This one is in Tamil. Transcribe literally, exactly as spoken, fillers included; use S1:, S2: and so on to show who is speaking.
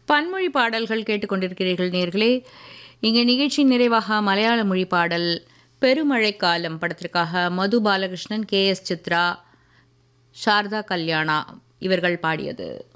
S1: பன்மொழி பாடல்கள் கேட்டுக்கொண்டிருக்கிறீர்கள் நேர்களே. இங்கே நிகழ்ச்சியின் நிறைவாக மலையாள மொழி பாடல் பெருமழை காலம் படத்திற்காக மது பாலகிருஷ்ணன், கே எஸ் சித்ரா, சாரதா கல்யாணா இவர்கள் பாடியது.